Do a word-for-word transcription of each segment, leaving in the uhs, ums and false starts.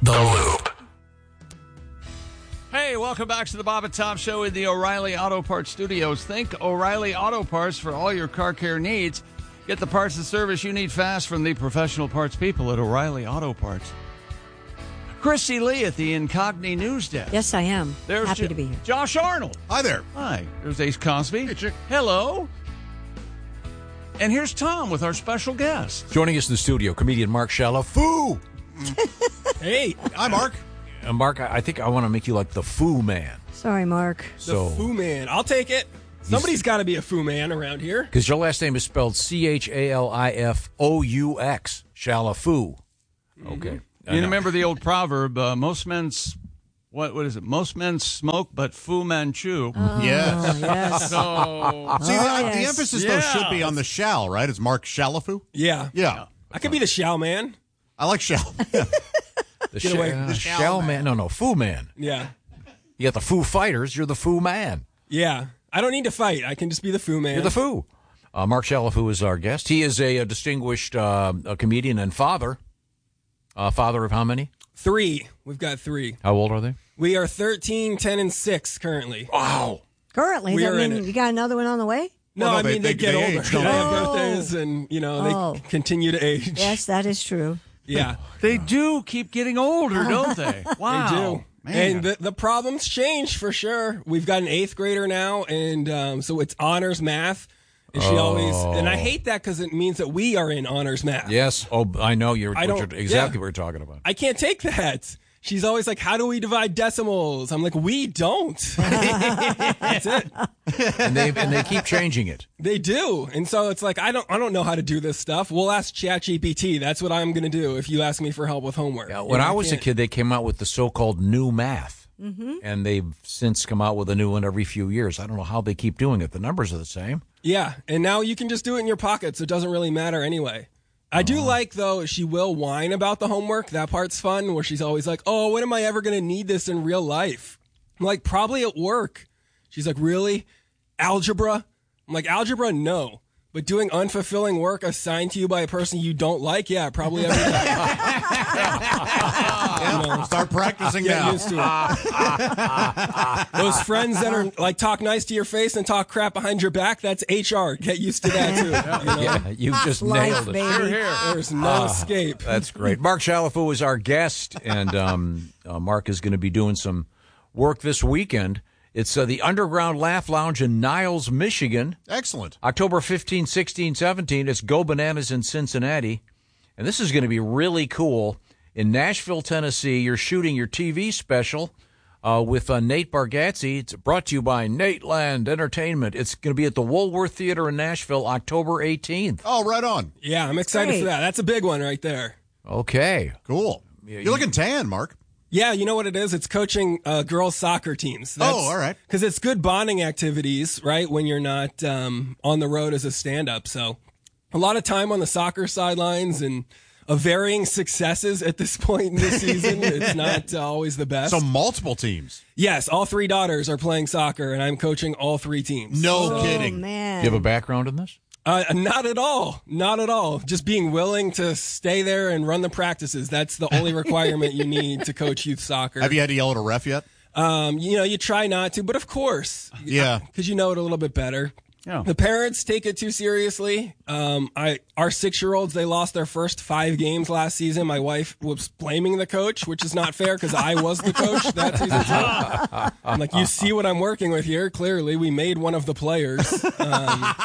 The Loop. Hey, welcome back to the Bob and Tom Show in the O'Reilly Auto Parts Studios. Think O'Reilly Auto Parts for all your car care needs. Get the parts and service you need fast from the professional parts people at O'Reilly Auto Parts. Christy Lee at the Incogni News Desk. Yes, I am. There's Happy Jo- to be here. Josh Arnold. Hi there. Hi. There's Ace Cosby. Hey, chick. Hello. And here's Tom with our special guest. Joining us in the studio, comedian Mark Chalafoux. Hey, hi, Mark. Uh, Mark, I I think I want to make you like the Foo Man. Sorry, Mark. So, The Foo Man. I'll take it. Somebody's got to be a Foo Man around here. because your last name is spelled C H A L I F O U X, Chalafoux. Okay. You remember the old proverb, uh, most men, s- what what is it? Most men smoke, but Fu Manchu. Yes. Oh, yes. So, See, the, Oh, the yes. emphasis, though, Yeah. should be on the shall, right? It's Mark Chalafoux? Yeah. Yeah. I could be the Shao Man. I like shall. The, Get sh- away. uh, The Shell Shell man. Man. No, no, Foo Man. Yeah. You got the Foo Fighters. You're the Foo Man. Yeah. I don't need to fight. I can just be the Foo Man. You're the Foo. Uh, Mark Chalafoux is our guest. He is a, a distinguished uh, a comedian and father. Uh, father of how many? Three. We've got three. How old are they? We are thirteen, ten, and six currently. Wow. Currently, We does are that in mean it. you got another one on the way? No, Well, no, I they- mean, they- they, get they older. age, They don't have they? birthdays and, you know, Oh. they continue to age. Yes, that is true. Yeah. they do keep getting older, don't they? Wow. They do. Man. And the, the problems change for sure. We've got an eighth grader now, and um, so it's honors math. And she always, and I hate that because it means that we are in honors math. Yes. Oh, I know you're, I what don't- you're exactly yeah. what you're talking about. I can't take that. She's always like, how do we divide decimals? I'm like, we don't. That's it. and they and they keep changing it. They do. And so it's like, I don't I don't know how to do this stuff. We'll ask ChatGPT. That's what I'm going to do if you ask me for help with homework. Yeah, You when know, I was a can't- kid, they came out with the so-called new math, mm-hmm. and they've since come out with a new one every few years. I don't know how they keep doing it. The numbers are the same. Yeah. And now you can just do it in your pocket, so it doesn't really matter anyway. I do like, though, she will whine about the homework. That part's fun, where she's always like, oh, when am I ever going to need this in real life? I'm like, probably at work. She's like, really? Algebra? I'm like, algebra, no. But doing unfulfilling work assigned to you by a person you don't like, yeah, probably every day. You know, Start practicing get now. used to it. Those friends that are like talk nice to your face and talk crap behind your back, that's H R. Get used to that, too. You know? Yeah, you just Life, nailed it. baby. There's no escape. That's great. Mark Chalafoux is our guest, and um, uh, Mark is going to be doing some work this weekend. It's uh, the Underground Laugh Lounge in Niles, Michigan. Excellent. October fifteenth, sixteenth, seventeenth. It's Go Bananas in Cincinnati. And this is going to be really cool. In Nashville, Tennessee, you're shooting your T V special uh, with uh, Nate Bargatze. It's brought to you by Nate Land Entertainment. It's going to be at the Woolworth Theater in Nashville, October eighteenth. Oh, right on. Yeah, I'm excited great. for that. That's a big one right there. Okay. Cool. Yeah, You're you- looking tan, Mark. Yeah, you know what it is? It's coaching uh, girls soccer teams. That's, Oh, all right. Because it's good bonding activities, right, when you're not um, on the road as a stand-up. So a lot of time on the soccer sidelines and of varying successes at this point in the season. It's not uh, always the best. So multiple teams. Yes, all three daughters are playing soccer, and I'm coaching all three teams. No Oh, kidding. man. Do you have a background in this? Uh, not at all. Not at all. Just being willing to stay there and run the practices. That's the only requirement you need to coach youth soccer. Have you had to yell at a ref yet? Um, you know, you try not to, but of course. Yeah. Because you know it a little bit better. Yeah. The parents take it too seriously. Um, I our six-year-olds, they lost their first five games last season. My wife was blaming the coach, which is not fair because I was the coach that season too. I'm like, you see what I'm working with here? Clearly, we made one of the players. Um,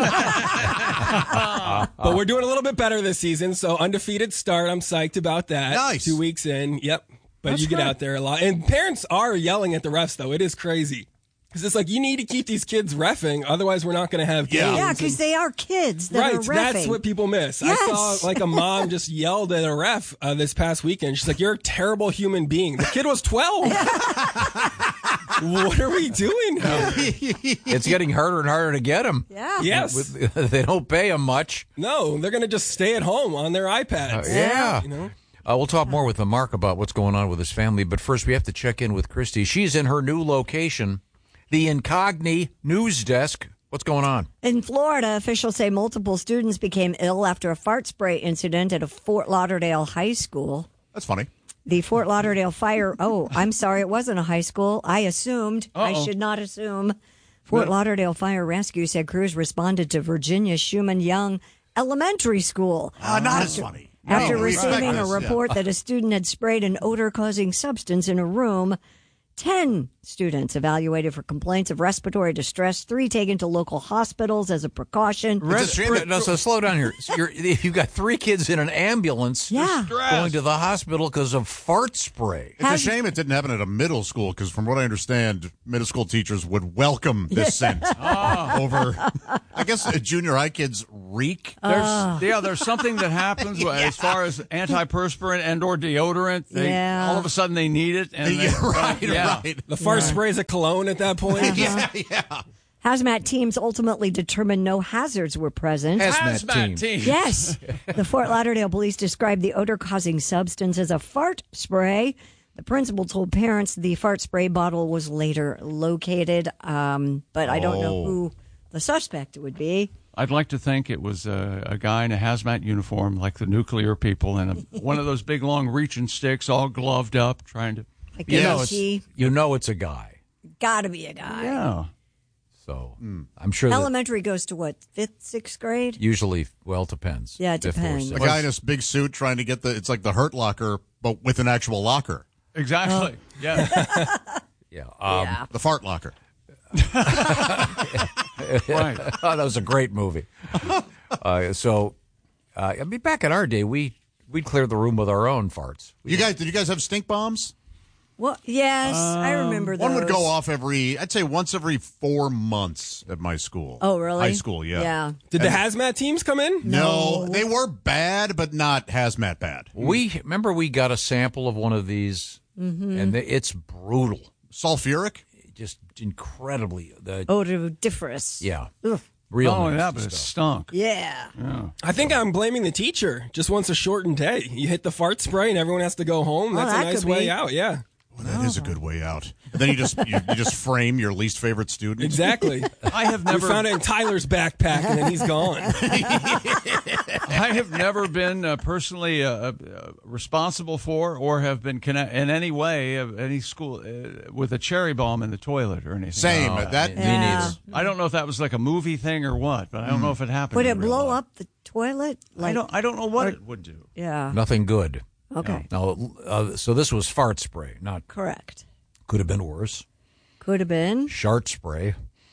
but we're doing a little bit better this season, so undefeated start. I'm psyched about that. Nice. Two weeks in. Yep. But That's you get good. out there a lot. And parents are yelling at the refs, though. It is crazy. Because it's like, you need to keep these kids reffing, otherwise we're not going to have Yeah. games. Yeah, And- because they are kids that right, are that's reffing. what people miss. Yes. I saw like a mom just yelled at a ref uh, this past weekend. She's like, "You're a terrible human being." The kid was twelve. What are we doing here? It's getting harder and harder to get them. Yeah. Yes. They don't pay them much. No, they're going to just stay at home on their iPads. Yeah. You know? Uh, we'll talk more with uh, Mark about what's going on with his family, but first we have to check in with Christy. She's in her new location, the Incogni News Desk. What's going on? In Florida, officials say multiple students became ill after a fart spray incident at a Fort Lauderdale high school. That's funny. The Fort Lauderdale fire. Oh, I'm sorry. It wasn't a high school. I assumed. I Uh-oh. should not assume. Fort Lauderdale Fire Rescue said crews responded to Virginia Schumann Young Elementary School. Uh, not as funny. After No, we expect receiving a this, yeah. report that a student had sprayed an odor-causing substance in a room, ten students evaluated for complaints of respiratory distress, three taken to local hospitals as a precaution. It's a shame that- No, so slow down here. So you're, you've got three kids in an ambulance Yeah. going to the hospital because of fart spray. It's a shame it didn't happen at a middle school because, from what I understand, middle school teachers would welcome this scent over. I guess uh, junior high kids reek. There's, yeah, there's something that happens as far as antiperspirant and or deodorant. They, Yeah. All of a sudden they need it. And they, Yeah, right, yeah. right. The fart spray is a cologne at that point. Yeah, yeah. Hazmat teams ultimately determined no hazards were present. Hazmat Hazmat team. team. Yes. The Fort Lauderdale police described the odor-causing substance as a fart spray. The principal told parents the fart spray bottle was later located, um, but I don't know Oh. who the suspect would be. I'd like to think it was a, a guy in a hazmat uniform, like the nuclear people, and a, one of those big, long reaching sticks, all gloved up, trying to. Like You you know, it's, you know it's a guy. gotta be a guy. Yeah. So I'm sure that Elementary goes to what, fifth, sixth grade? usually, well, it depends. Yeah, it Fifth or depends. A sixth. guy in this big suit trying to get the. It's like the Hurt Locker, but with an actual locker. Exactly. Yeah. Yeah. Um, yeah. The fart locker. Right. Oh, that was a great movie. uh, so, uh, I mean, back in our day, we we'd clear the room with our own farts. You guys, did you guys have stink bombs? Well, yes, I remember those. One would go off every, I'd say once every four months at my school. Oh, really? High school, yeah. Yeah. Did the hazmat teams come in? No, they were bad, but not hazmat bad. We remember we got a sample of one of these, Mm-hmm. and the, it's brutal, Sulfuric? just incredibly. The, Odoriferous. yeah, Ugh. real. Oh, yeah, nasty but it stuff. stunk. Yeah. I think I'm blaming the teacher. Just wants a shortened day. You hit the fart spray and everyone has to go home. Oh, That's that a nice could way be. out. Yeah, Well, that is a good way out. And then you just you, you just frame your least favorite student. exactly. I have We never. found it in Tyler's backpack and then he's gone. I have never been uh, personally uh, uh, responsible for or have been connect in any way of any school uh, with a cherry bomb in the toilet or anything. Same. Oh, that me Yeah. neither. I don't know if that was like a movie thing or what, but I don't know if it happened. Would in it real blow life. up the toilet? I don't. I don't know what it would do. Yeah. Nothing good. Okay. Now, uh, so this was fart spray. Not Correct. could have been worse. Could have been. Shart spray.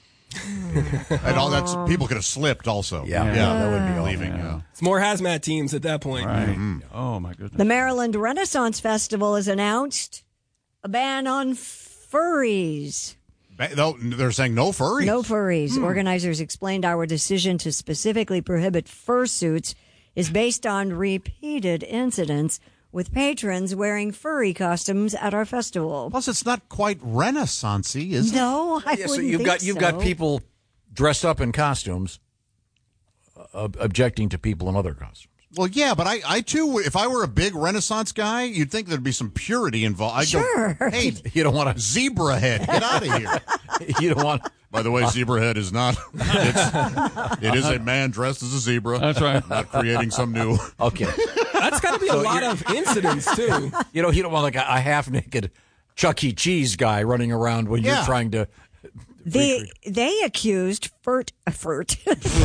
and all that's people could have slipped also. Yeah. yeah, Yeah, that would be awful. leaving. Yeah. It's more hazmat teams at that point. Right. Oh my goodness. The Maryland Renaissance Festival has announced a ban on furries. Ba- no, they're saying no furries. No furries. Organizers explained our decision to specifically prohibit fursuits is based on repeated incidents with patrons wearing furry costumes at our festival. Plus, it's not quite Renaissance-y, is it? No, I Yeah, so wouldn't you've think got you've so. got people dressed up in costumes, uh, objecting to people in other costumes. Well, yeah, but I, I too, if I were a big Renaissance guy, you'd think there's be some purity involved. I'd Sure. go, hey, You don't want zebra head, get out of here. to. You don't want. By the way, zebra head is not. It's, it is a man dressed as a zebra. That's right. Not creating some new. Okay. That's got to be a lot of incidents too. You know, you don't want like a, a half naked Chuck E. Cheese guy running around when Yeah. you're trying to. They, they accused Furt, uh, Furt.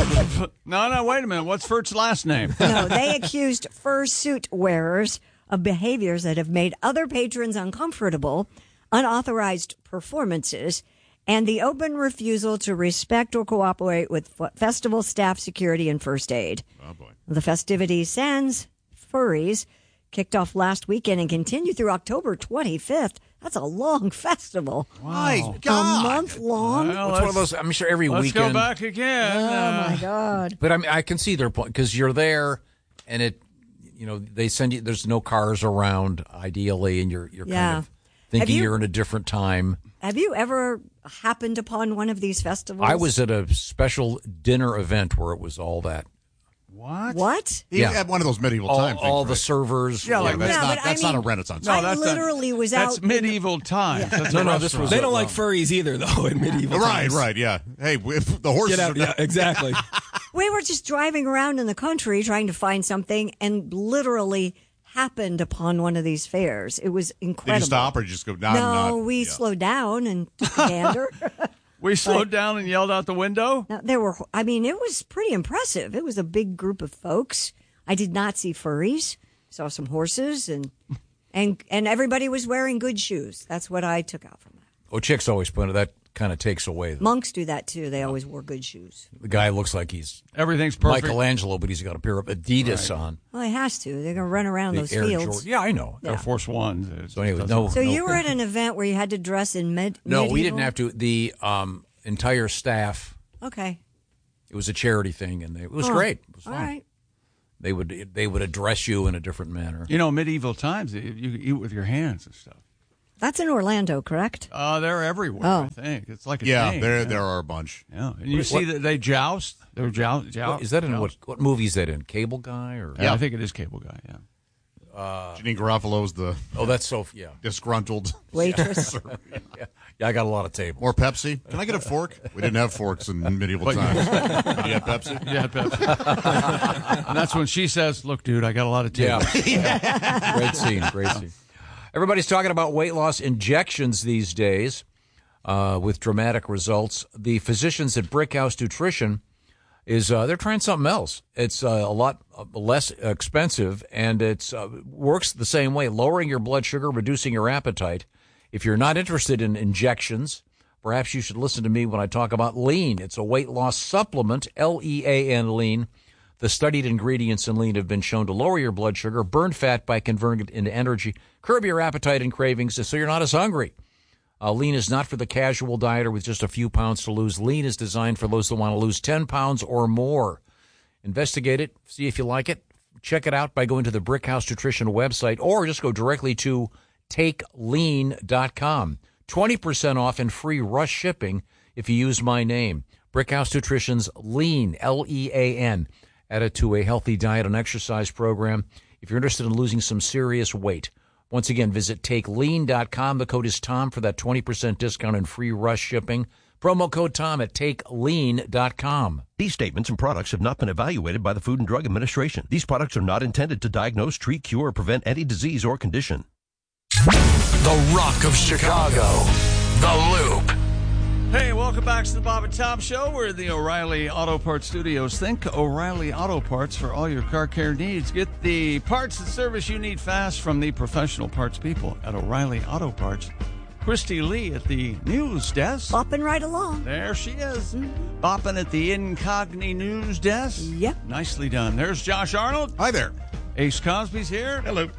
No, no, wait a minute. What's Furt's last name? no, they accused fursuit wearers of behaviors that have made other patrons uncomfortable, unauthorized performances, and the open refusal to respect or cooperate with f- festival staff, security, and first aid. Oh boy. The festivities sans furries kicked off last weekend and continue through October twenty-fifth. That's a long festival. My A God. month long. Well, It's one of those. I'm sure every Let's weekend. go back again. Oh, Uh, my God. But I mean, I can see their point because you're there, and it, you know, they send you. There's no cars around, ideally, and you're you're Yeah. kind of thinking you- you're in a different time. Have you ever happened upon one of these festivals? I was at a special dinner event where it was all that. What? What? Yeah. Yeah. At one of those medieval All, time things. all the right? servers. Yeah, were- like That's, Yeah, not, but I that's not a mean- Renaissance. I that's a- literally was That's out. medieval times. That's a No, no, this restaurant. was- They don't like furries either, though, in medieval Right, times. right, yeah. Hey, if the horses Get are out. Yeah, we We were just driving around in the country trying to find something, and literally happened upon one of these fairs. It was incredible. Did you stop or just go? Nah, no, not, we yeah. slowed down and took a gander. We slowed down and yelled out the window? Now, there were, I mean, it was pretty impressive. It was a big group of folks. I did not see furries. Saw some horses, and and and everybody was wearing good shoes. That's what I took out from that. Oh, chicks always pointed that kind of takes away. The, Monks do that too. They always wore good shoes. the guy looks like he's Everything's perfect. Michelangelo, but he's got a pair of Adidas on. Well, he has to. They're going to run around The those Air fields. Jordan. Yeah, I know. Yeah. Air Force Ones. So anyway, no. So no, you were at an event where you had to dress in med. No, we medieval? didn't have to. The um, entire staff. Okay. It was a charity thing, and they, it was Huh. great. It was All fun. right. They would they would address you in a different manner. You know, medieval times, you you eat with your hands and stuff. That's in Orlando, correct? Uh, they're everywhere, Oh. I think. It's like a Yeah, thing, there yeah. there are a bunch. Yeah, and you What- see that they joust. They're joust. joust What, is that in joust. what what movie is that in? Cable Guy or? Yeah, I think it is Cable Guy. Yeah. Janine Garofalo's the Oh, that's so yeah. disgruntled. Waitress. yeah. Yeah, I got a lot of tables. More Pepsi? Can I get a fork? We didn't have forks in medieval times. Did you have Pepsi? Yeah, Pepsi. And that's when she says, "Look, dude, I got a lot of tables." Yeah. Great scene. Great scene. Everybody's talking about weight loss injections these days uh, with dramatic results. The physicians at Brickhouse Nutrition is uh, they're trying something else. It's uh, a lot less expensive, and it uh, works the same way, lowering your blood sugar, reducing your appetite. If you're not interested in injections, perhaps you should listen to me when I talk about Lean. It's a weight loss supplement, L E A N, Lean. The studied ingredients in Lean have been shown to lower your blood sugar, burn fat by converting it into energy, curb your appetite and cravings so you're not as hungry. Uh, Lean is not for the casual dieter with just a few pounds to lose. Lean is designed for those that want to lose ten pounds or more. Investigate it. See if you like it. Check it out by going to the Brickhouse Nutrition website or just go directly to take lean dot com. twenty percent off and free rush shipping if you use my name. Brickhouse Nutrition's Lean, L E A N. Add it to a healthy diet and exercise program if you're interested in losing some serious weight. Once again, visit take lean dot com. The code is Tom for that twenty percent discount and free rush shipping. Promo code Tom at take lean dot com. These statements and products have not been evaluated by the Food and Drug Administration. These products are not intended to diagnose, treat, cure, or prevent any disease or condition. The Rock of Chicago. The Loop. Hey, welcome back to the Bob and Tom Show. We're in the O'Reilly Auto Parts Studios. Think O'Reilly Auto Parts for all your car care needs. Get the parts and service you need fast from the professional parts people at O'Reilly Auto Parts. Christy Lee at the news desk. Bopping right along. There she is, bopping at the Incogni news desk. Yep. Nicely done. There's Josh Arnold. Hi there. Ace Cosby's here. Hello.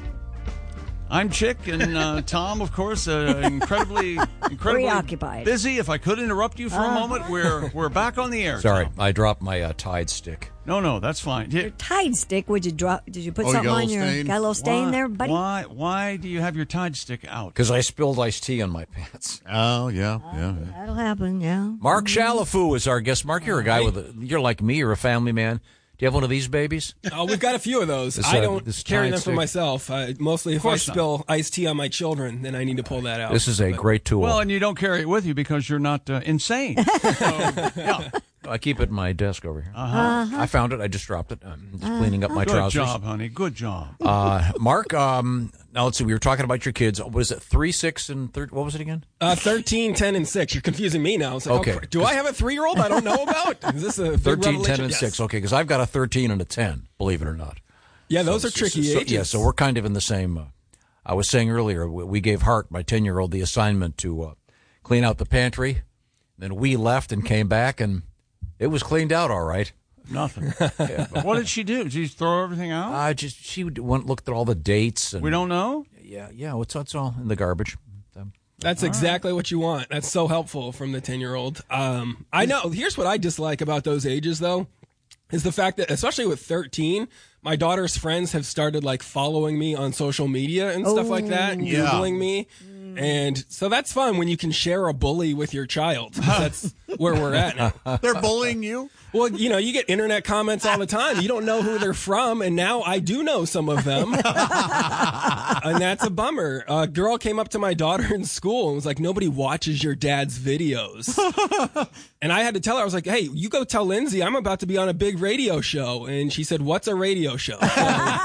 I'm Chick, and uh, Tom, of course, uh, incredibly, incredibly Preoccupied. busy. If I could interrupt you for a Uh. moment, we're we're back on the air. Sorry, Tom. I dropped my uh, Tide stick. No, no, that's fine. Yeah. Tide stick. Would you drop? Did you put Oh, you something got a on little your? stain? Got a little stain why, there, buddy. Why? Why do you have your Tide stick out? Because I spilled iced tea on my pants. Oh, yeah, yeah. That'll happen. Yeah. Mark Shalafu is our guest. Mark, you're a guy with a, you're like me. You're a family man. Do you have one of these babies? Oh, we've got a few of those. This, I uh, don't this carry Tide them for stick. myself. I, mostly if I course not. spill iced tea on my children, then I need to pull that out. This is a But- great tool. Well, and you don't carry it with you because you're not uh, insane. So, yeah. I keep it in my desk over here. Uh-huh. I found it. I just dropped it. I'm just cleaning up my Good trousers. job, honey. Good job. Uh, Mark, um, now let's see. We were talking about your kids. Was it three, six, and third? What was it again? Uh, thirteen, ten, and six. You're confusing me now. It's like, Okay. oh, cr- do I have a three-year-old I don't know about? Is this a big thirteen, ten, revelation? and Yes. six. Okay, because I've got a thirteen and a ten. Believe it or not. Yeah, those So- are tricky so- so- ages. Yeah, so we're kind of in the same. Uh, I was saying earlier, we, we gave Hart, my ten-year-old, the assignment to uh, clean out the pantry. Then we left and came back, and it was cleaned out all right. Nothing. What did she do? Did she throw everything out? I just she would- went looked at all the dates. And, we don't know. Yeah, yeah. It's it's all in the garbage. Um, That's exactly what you want. That's so helpful from the ten-year-old. Um, I know. Here's what I dislike about those ages, though, is the fact that, especially with thirteen, my daughter's friends have started like following me on social media and stuff like that, and Yeah. Googling me. And so that's fun when you can share a bully with your child. That's where we're at now. They're bullying you? Well, you know, you get internet comments all the time. You don't know who they're from, and now I do know some of them. And that's a bummer. A girl came up to my daughter in school and was like, nobody watches your dad's videos. And I had to tell her, I was like, hey, you go tell Lindsay I'm about to be on a big radio show. And she said, what's a radio show? So,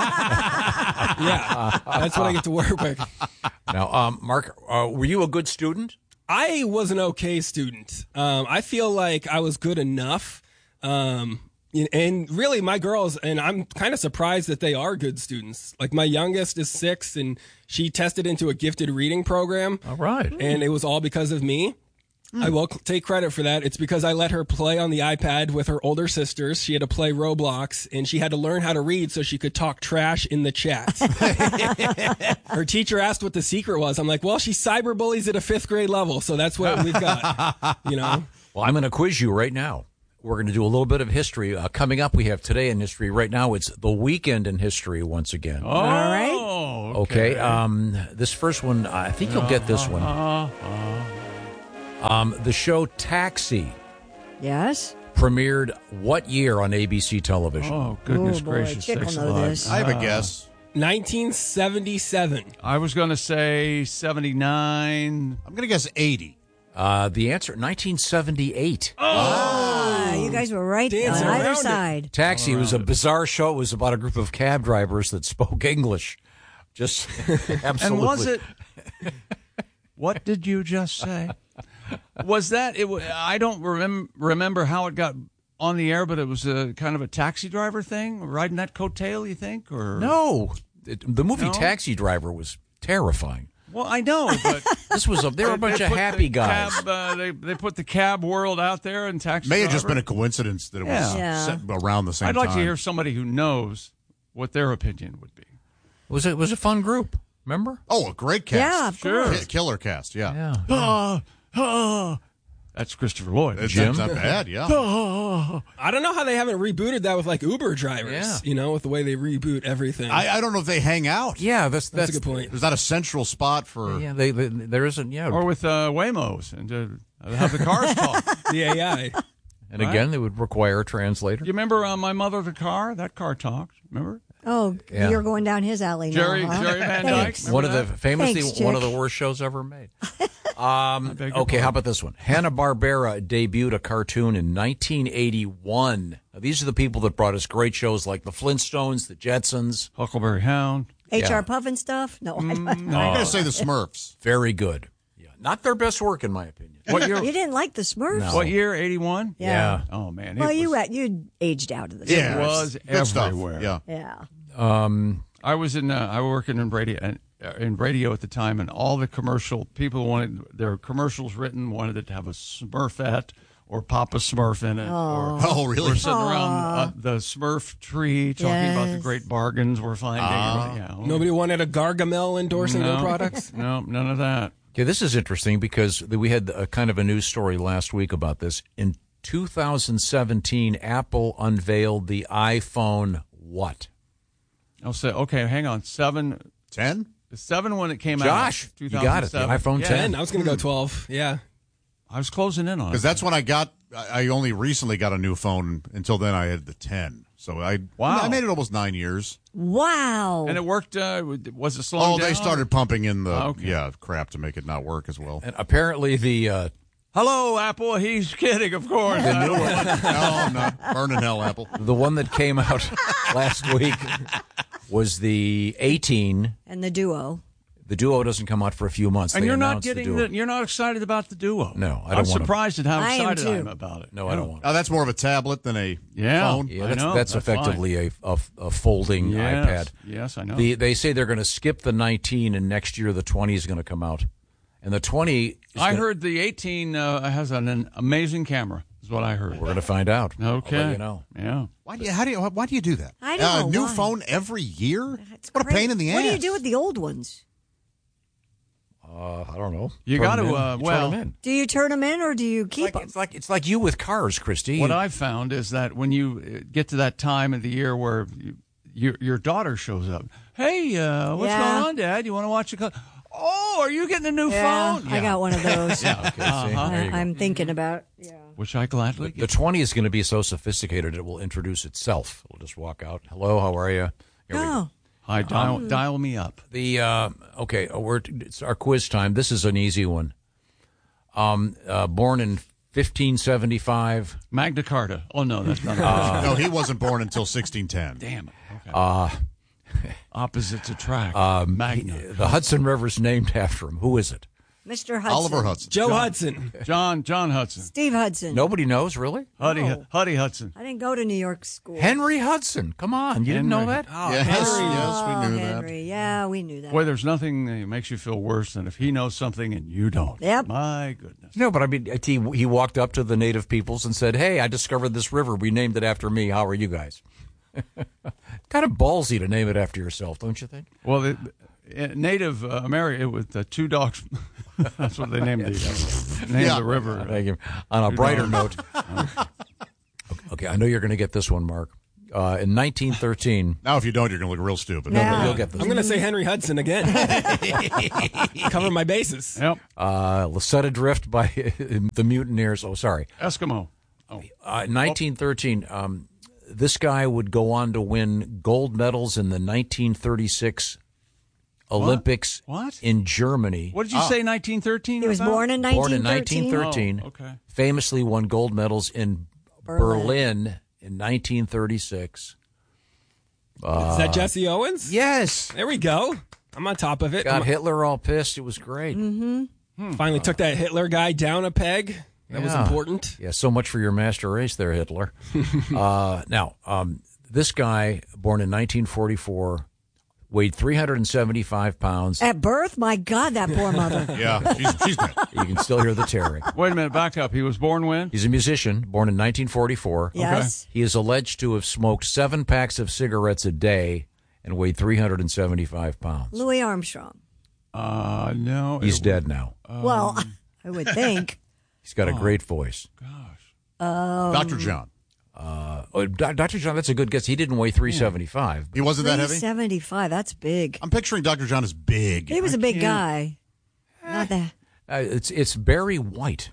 yeah, that's what I get to work with. Now, um, Mark, uh, were you a good student? I was an okay student. Um, I feel like I was good enough. Um, and really, my girls, and I'm kind of surprised that they are good students. Like, my youngest is six, and she tested into a gifted reading program. All right. And it was all because of me. Mm. I will take credit for that. It's because I let her play on the iPad with her older sisters. She had to play Roblox, and she had to learn how to read so she could talk trash in the chat. Her teacher asked what the secret was. I'm like, well, she cyberbullies at a fifth grade level, so that's what we've got, you know? Well, I'm going to quiz you right now. We're going to do a little bit of history. Uh, coming up, we have Today in History. Right now, it's the weekend in history once again. Oh, All right. Okay. Okay. Um, this first one, I think you'll get this one. Um, the show Taxi Yes. premiered what year on A B C television? Oh, goodness Oh, boy. gracious. Chick will sakes know alive. this. I have a guess. nineteen seventy-seven. I was going to say seventy-nine. I'm going to guess eighty. Uh, the answer, nineteen seventy-eight. Ah, you guys were right Dancing on either around it. side. Taxi was a bizarre show. It was about a group of cab drivers that spoke English. Just absolutely. And was it? What did you just say? Was that it? wa- I don't remem- remember how it got on the air, but it was a kind of a taxi driver thing, riding that coattail. You think, or No. It, the movie No? Taxi Driver was terrifying. Well, I know, but This was a, they were a bunch they of put happy the guys. Cab, uh, they they put the cab world out there, and taxi. May have just driver. been a coincidence that it was Yeah. set around the same I'd like time. to hear somebody who knows what their opinion would be. It was, a, it was a fun group. Remember? Oh, a great cast. Yeah, of Sure. course. Ki- Killer cast, yeah. Yeah. Ah, ah. That's Christopher Lloyd. It's, Jim? it's not bad, yeah. I don't know how they haven't rebooted that with like Uber drivers, Yeah. you know, with the way they reboot everything. I, I don't know if they hang out. Yeah, that's, That's that's, a good point. There's not a central spot for. Yeah, they, they, there isn't, yeah. Or with uh, Waymos and uh, have the cars talk. The A I. and again, they would require a translator. You remember uh, My Mother the Car? That car talked. Remember? Oh, Yeah. you're going down his alley Jerry now. huh? Jerry Van Dyke. Thanks. Remember One of the that? famously Thanks, one of Chick. the worst shows ever made. Um, beg your okay, how pardon. about this one? Hanna-Barbera debuted a cartoon in nineteen eighty-one. Now, these are the people that brought us great shows like the Flintstones, the Jetsons. Huckleberry Hound. H R Yeah. Puffin stuff? No, I don't. I'm going to say the Smurfs. Very good. Yeah, not their best work, in my opinion. What year? You didn't like the Smurfs? No. What year? eighty-one. Yeah. Oh man. Well, it you was, you aged out of the Yeah. It was Good stuff, everywhere. Yeah. Yeah. Um, I was in. Uh, I was working in radio and uh, in radio at the time, and all the commercial people wanted their commercials written wanted it to have a Smurfette or Papa Smurf in it. Or Oh, really? we're sitting around uh, the Smurf tree talking about the Yes. great bargains we're finding. yeah. Nobody wanted a Gargamel endorsing no, their products. No, none of that. okay, this is interesting because we had a kind of a news story last week about this. In two thousand seventeen, Apple unveiled the iPhone what? I'll say, okay, hang on. Seven, Ten? the seven when it came Josh, out. you got it, the iPhone Yeah, ten. ten. I was going to go twelve. Yeah. I was closing in on it. Because that's when I got, I I only recently got a new phone. Until then, I had the ten. So I, Wow. I made it almost nine years. Wow. And it worked. Uh, was it slowing Oh, down? they started pumping in the, Oh, okay. yeah, crap to make it not work as well. And apparently the uh, Hello, Apple. He's kidding, of course. the new one, No, I'm not. Burning hell, Apple. the one that came out last week was the eighteen. and the duo. The Duo doesn't come out for a few months. And They you're not announced the getting Duo. the, you're not excited about the Duo. No, I don't I'm want surprised at how I am excited I am too. about it. No, I don't want. Oh, that's more of a tablet than a Yeah. phone. Yeah, I that's, know, that's, that's effectively a, a, a folding Yes. iPad. Yes, I know. The, they say they're going to skip the nineteen, and next year the twenty is going to come out. And the twenty, is I gonna- heard the eighteen uh, has an, an amazing camera. Is what I heard. we're going to find out. Okay. I'll let you know. Yeah. Why do you, how do you, why do you do that? I don't uh, know New why. phone every year? It's What a great. pain in the ass. What do you do with the old ones? Uh, I don't know. You Turn got to, them in. uh, You turn well- them in. Do you turn them in or do you It's keep like, them? it's like it's like you with cars, Christy. What You- I've found is that when you uh, get to that time of the year where you, your your daughter shows up, hey, uh, what's Yeah. going on, Dad? You want to watch a? Co-? Oh, Oh, are you getting a new Yeah, phone? I got one of those. Yeah, okay, see, Uh-huh. there you go. I, I'm thinking about. Yeah. Which I gladly The get. twenty is going to be so sophisticated it will introduce itself. It'll just walk out. Hello, how are you? Here we go. Oh, Hi, dial, Um, dial me up. The uh, okay, uh, we're it's our quiz time. This is an easy one. Um, uh, born in fifteen seventy-five. Magna Carta. Oh, no, that's not Uh, no, he wasn't born until sixteen ten. Damn it. Okay. Uh, Opposites attract. um, Magna. he- the Hudson River's named after him. Who is it? Mister Hudson. Oliver Hudson. Joe Hudson. John John Hudson. Steve Hudson. Nobody knows, really. Huddy, No. Huddy Hudson. I didn't go to New York school. Henry Hudson. Come on, you didn't know Henry. that? Oh, Yes, Henry. yes, we Oh, knew that. Henry. Yeah, we knew that. Boy, there's nothing that makes you feel worse than if he knows something and you don't. Yep. My goodness. No, but I mean, he he walked up to the native peoples and said, "Hey, I discovered this river. We named it after me. How are you guys?" Kind of ballsy to name it after yourself, don't you think? Well, the, uh, Native uh, America with uh, two dogs. That's what they named the uh, name Yeah. of the river. Thank you. On a brighter dogs. note, okay, I know you're going to get this one, Mark. Uh, in nineteen thirteen, Now, if you don't, you're going to look real stupid. Now- you'll get this. I'm going to say Henry Hudson again. Cover my bases. Yep. Uh, set adrift by the mutineers. Oh, sorry. Eskimo. Oh, Uh, nineteen thirteen. Um, this guy would go on to win gold medals in the nineteen thirty-six Olympics What? in Germany. what did you say? nineteen thirteen. He was born in Born in nineteen thirteen. nineteen thirteen. Oh, okay. Famously won gold medals in Berlin. Berlin, in nineteen thirty-six. Is that Jesse Owens? Yes. There we go. I'm on top of it. Got I'm- Hitler all pissed. It was great. Finally took that Hitler guy down a peg. That was Yeah. important. Yeah, so much for your master race there, Hitler. uh, now, um, this guy, born in nineteen forty-four, weighed three hundred seventy-five pounds. At birth, my God, that poor mother. Yeah, she's, she's dead. You can still hear the tearing. Wait a minute. Back up. He was born when? He's a musician, born in nineteen forty-four. Yes. He is alleged to have smoked seven packs of cigarettes a day and weighed three hundred seventy-five pounds. Louis Armstrong. Uh, no. He's it- dead now. well, I would think. He's got a great voice. Doctor John. Oh, Do- Doctor John, that's a good guess. He didn't weigh three seventy-five. He wasn't that heavy? seventy-five. That's big. I'm picturing Doctor John as big. He was a big guy. Not that. Uh, it's it's Barry White.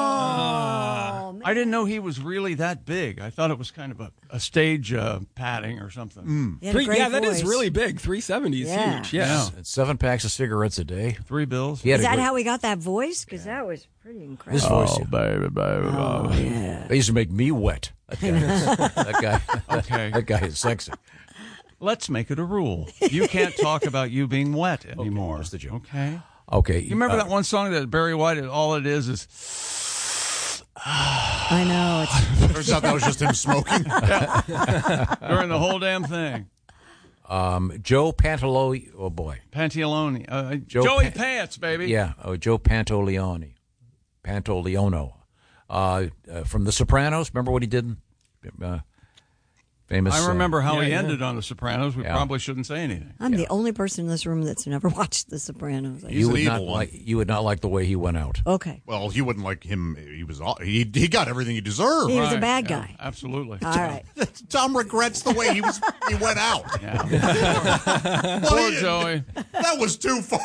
Oh, man. I didn't know he was really that big. I thought it was kind of a, a stage uh, padding or something. He had a Three, great yeah, that is voice. really big. three seventy is Yeah. huge. Yeah. It's seven packs of cigarettes a day. Three bills. He had Is a that great- how we got that voice? Because that was pretty his incredible. voice. baby, baby, Oh, baby. yeah. They used to make me wet. That guy, that guy, Okay. that guy is sexy. Let's make it a rule. You can't talk about you being wet anymore. that's the joke. Okay. Okay, You remember uh, that one song that Barry White? All it is is I know. It's, Turns out that was just him smoking. during the whole damn thing. um, Joe Pantalo. Oh boy, Pantalone, uh, Joe Joey Pa- Pants, baby. yeah. Oh, Joe Pantoliano, Pantoliano, uh, uh, from The Sopranos. Remember what he did? Uh, famous. I remember how he yeah. ended on The Sopranos. We Yeah. probably shouldn't say anything. I'm the only person in this room that's never watched The Sopranos. Uh, I you He's an would not evil one. like. You would not like the way he went out. Okay. Well, he wouldn't like him. He was all, he he got everything he deserved. He was a Right, bad yeah, guy. Absolutely. All right. Tom regrets the way he was. He went out. Yeah. Well, Poor he- Joey. That was too far.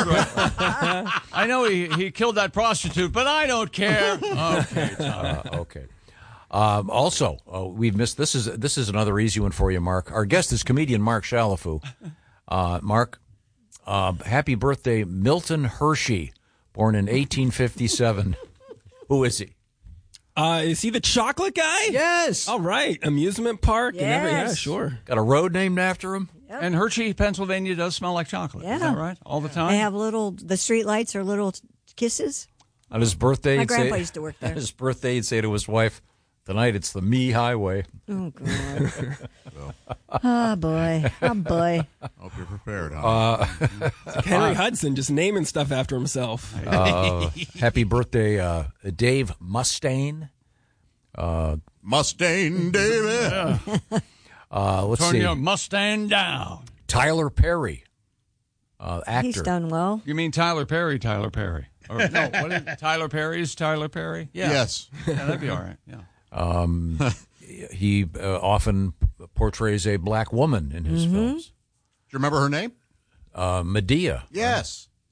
I know he, he killed that prostitute, but I don't care. Okay, Tom. Uh, okay. Um, also, uh, we've missed this is this is another easy one for you, Mark. Our guest is comedian Mark Shalafu. Uh, Mark, uh, happy birthday, Milton Hershey, born in eighteen fifty-seven. Who is he? Uh, is he the chocolate guy? Yes. All right. Amusement park and everything. Yeah, Yes. sure. Got a road named after him. And Hershey, Pennsylvania does smell like chocolate. Is Yeah. that right? All the time? They have little, the street lights are little kisses. On his birthday, My he'd grandpa say, used to work On there. his birthday, he'd say to his wife, "Tonight it's the me highway." Oh, God. Oh, boy. Oh, boy. Hope you're prepared. Huh? Henry Hudson just naming stuff after himself. Uh, happy birthday, uh, Dave Mustaine. Mustang, David. Uh, let's Turn see, your Mustang down. Tyler Perry, uh, actor. He's done well. You mean Tyler Perry, Tyler Perry. Or, no, what is it? Tyler Perry's Tyler Perry? Yeah. Yes. Yeah, that'd be all right. Yeah. Um, he uh, often portrays a black woman in his films. Do you remember her name? Uh, Medea. Yes.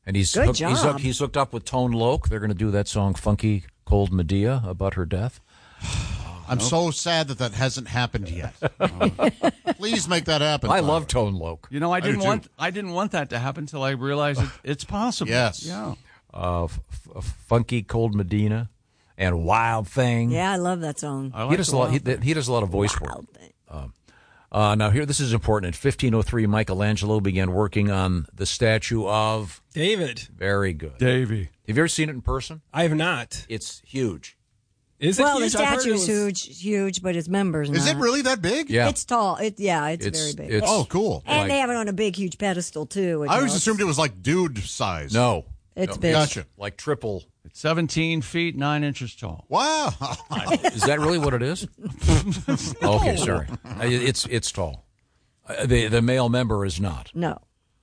And he's Good hooked, he's, job. hooked, he's hooked up with Tone Loc. They're going to do that song "Funky Cold Medea" about her death. I'm so sad that that hasn't happened yet. Please make that happen. I Tyler. love Tone Loc. You know, I do didn't too. want I didn't want that to happen until I realized it, it's possible. Yes. Yeah. Uh, f- f- "Funky Cold Medina" and "Wild Thing." Yeah, I love that song. I like he does the a lot. He, wild- he does a lot of voice work. Wild thing. Uh, now, here, this is important. In fifteen oh three, Michelangelo began working on the statue of. David, Very good. Davy. Have you ever seen it in person? I have not. It's huge. Is it Well, the huge? I've heard it statue's was- huge, huge, but its members Is not. it really that big? Yeah. It's tall. It yeah, it's, It's- very big. it's- Oh, cool. and like- they have it on a big, huge pedestal too. which I always helps. assumed it was like dude size. No. It's No, big. Gotcha. Like triple. It's seventeen feet nine inches tall. Wow. Is that really what it is? Okay, sorry. Uh, It's it's tall. Uh, the the male member is not. No.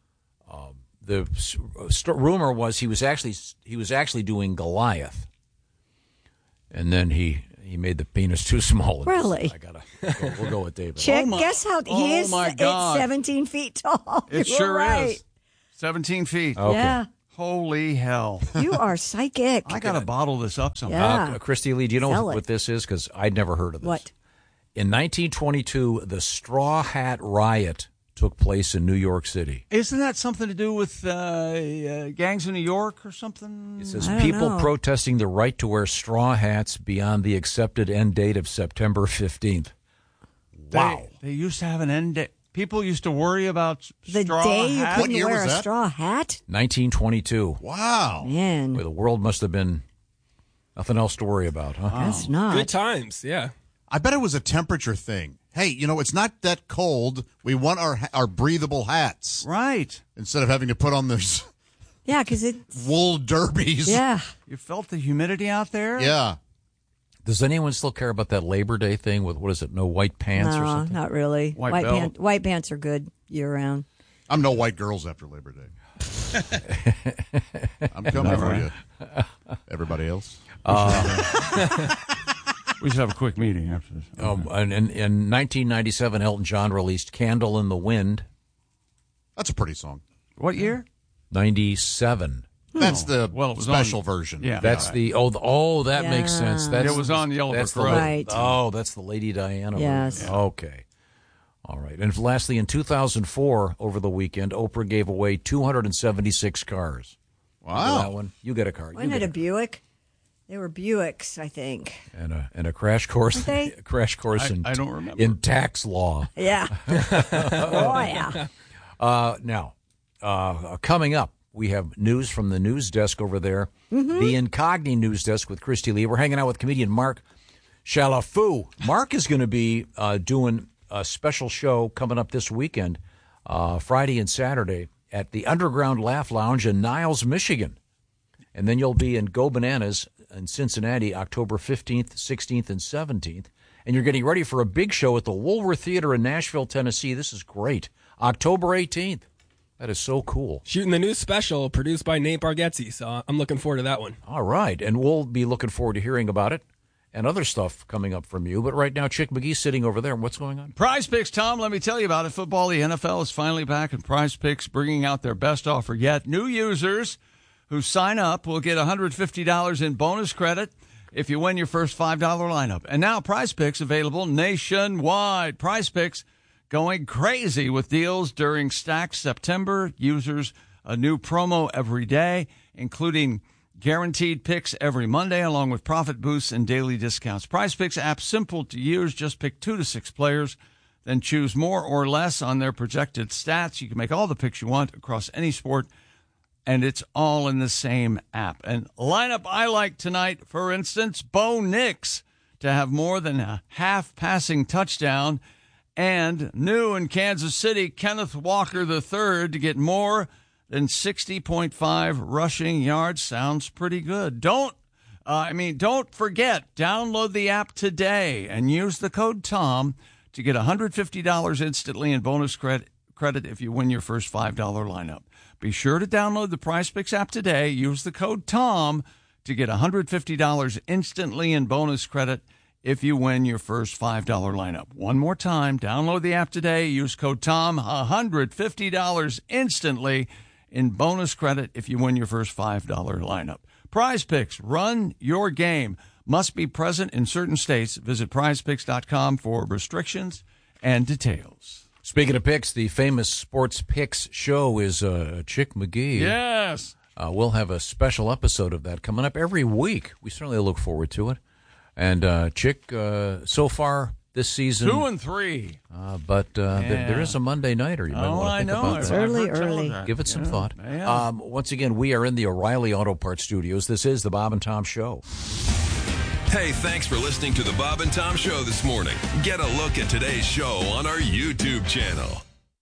The s- st- rumor was he was actually he was actually doing Goliath, and then he he made the penis too small. Really? I gotta. We'll, we'll go with David. Chick, my- guess how oh he is? my It's God. seventeen feet tall. It You were sure right. is. seventeen feet. Okay. Yeah, Holy hell. you are psychic. I got to bottle this up somehow. Yeah. Uh, Christy Lee, do you know Sell what, it. what this is? Because I'd never heard of this. What? In nineteen twenty-two, the Straw Hat Riot took place in New York City. Isn't that something to do with uh, uh, gangs in New York or something? It says I don't people know. protesting the right to wear straw hats beyond the accepted end date of September fifteenth. They- Wow. They, used to have an end date. People used to worry about The straw day you hats. What couldn't year wear was a that? straw hat? nineteen twenty-two. Wow. Man, Boy, the world must have been nothing else to worry about, huh? that's not. Good times, yeah. I bet it was a temperature thing. Hey, you know, it's not that cold. We want our our breathable hats Right. instead of having to put on those Yeah, because it's wool derbies. yeah. You felt the humidity out there? Yeah. Does anyone still care about that Labor Day thing with, what is it, no white pants or No, something? not really. White white belt. pants. White pants are good year round. I'm no white girls after Labor Day. I'm coming for you. Everybody else? We should have a quick meeting after this. Um, and, and, in nineteen ninety-seven, Elton John released Candle in the Wind. That's a pretty song. What year? ninety-seven. That's the Well, it was special on- version. yeah. That's the oh the, oh that makes Yeah. sense. That's, It was on Yellow that's Brick the, Road. Right. Oh, that's the Lady Diana. Yes. version. Okay. All right. And lastly, in two thousand four, over the weekend, Oprah gave away two hundred seventy-six cars. Remember Wow. that one? You get a car. You Wasn't it get a Buick? They were Buicks, I think. and a and a crash course. Weren't they? A crash course I- in I don't remember. in tax law. Yeah. oh yeah. Uh, now, uh, coming up, we have news from the news desk over there, Mm-hmm. the Incogni news desk with Christy Lee. We're hanging out with comedian Mark Chalafu. Mark is going to be uh, doing a special show coming up this weekend, uh, Friday and Saturday, at the Underground Laugh Lounge in Niles, Michigan. And then you'll be in Go Bananas in Cincinnati, October fifteenth, sixteenth, and seventeenth. And you're getting ready for a big show at the Woolworth Theater in Nashville, Tennessee. This is great. October eighteenth. That is so cool. Shooting the new special produced by Nate Bargatze, so I'm looking forward to that one. All right. And we'll be looking forward to hearing about it and other stuff coming up from you. But right now, Chick McGee's sitting over there. What's going on? Prize Picks, Tom, let me tell you about it. Football, the N F L is finally back, and Prize Picks bringing out their best offer yet. New users who sign up will get one hundred fifty dollars in bonus credit if you win your first five dollar lineup. And now Prize Picks available nationwide. Prize Picks going crazy with deals during Stacked September. Users a new promo every day, including guaranteed picks every Monday, along with profit boosts and daily discounts. Prize Picks app simple to use. Just pick two to six players, then choose more or less on their projected stats. You can make all the picks you want across any sport, and it's all in the same app. And lineup I like tonight, for instance, Bo Nix to have more than a half passing touchdown, and new in Kansas City, Kenneth Walker the third to get more than sixty point five rushing yards. Sounds pretty good. Don't, uh, I mean, don't forget, download the app today and use the code TOM to get one hundred fifty dollars instantly in bonus credit credit if you win your first five dollar lineup. Be sure to download the Prize Picks app today. Use the code TOM to get one hundred fifty dollars instantly in bonus credit if you win your first five dollar lineup. One more time, download the app today. Use code TOM, one hundred fifty dollars instantly in bonus credit if you win your first five dollars lineup. Prize Picks, run your game. Must be present in certain states. Visit prize picks dot com for restrictions and details. Speaking of picks, the famous Sports Picks show is uh, Chick McGee. Yes. Uh, we'll have a special episode of that coming up every week. We certainly look forward to it. And uh, Chick, uh, so far this season, Two and three. Uh, but uh, Yeah. th- there is a Monday nighter. You might Oh, want to I think know. about I've that. Early, heard tell early. of that. Give it some Yeah. thought. Yeah. Um, once again, we are in the O'Reilly Auto Parts studios. This is the Bob and Tom Show. Hey, thanks for listening to the Bob and Tom Show this morning. Get a look at today's show on our YouTube channel.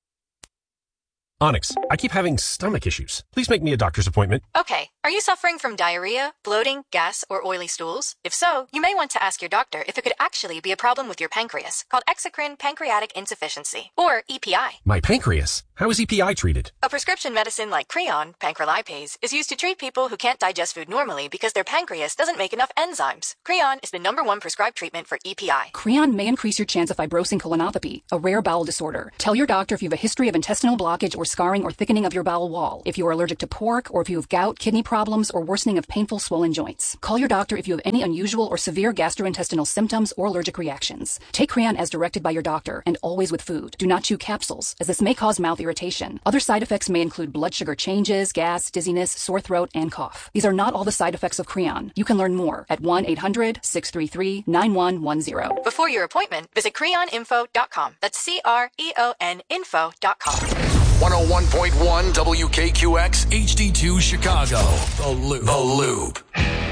Onyx, I keep having stomach issues. Please make me a doctor's appointment. Okay, are you suffering from diarrhea, bloating, gas, or oily stools? If so, you may want to ask your doctor if it could actually be a problem with your pancreas, called exocrine pancreatic insufficiency, or E P I. My pancreas. How is E P I treated? A prescription medicine like Creon, pancrelipase, is used to treat people who can't digest food normally because their pancreas doesn't make enough enzymes. Creon is the number one prescribed treatment for E P I. Creon may increase your chance of fibrosing colonopathy, a rare bowel disorder. Tell your doctor if you have a history of intestinal blockage or scarring or thickening of your bowel wall, if you are allergic to pork, or if you have gout, kidney problems, or worsening of painful swollen joints. Call your doctor if you have any unusual or severe gastrointestinal symptoms or allergic reactions. Take Creon as directed by your doctor, and always with food. Do not chew capsules, as this may cause mouth irritation. Other side effects may include blood sugar changes, gas, dizziness, sore throat, and cough. These are not all the side effects of Creon. You can learn more at one eight hundred six three three nine one one zero. Before your appointment, visit creon info dot com. That's C R E O N info dot com. one oh one point one W K Q X H D two Chicago. The Loop. The Loop.